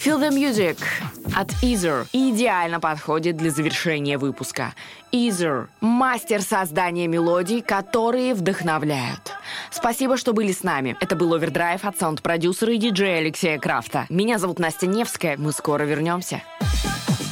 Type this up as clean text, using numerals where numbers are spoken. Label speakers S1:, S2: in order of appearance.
S1: Feel the Music от Eazer идеально подходит для завершения выпуска. Eazer – мастер создания мелодий, которые вдохновляют. Спасибо, что были с нами. Это был Овердрайв от саунд-продюсера и диджея Алексея Крафта. Меня зовут Настя Невская. Мы скоро вернемся.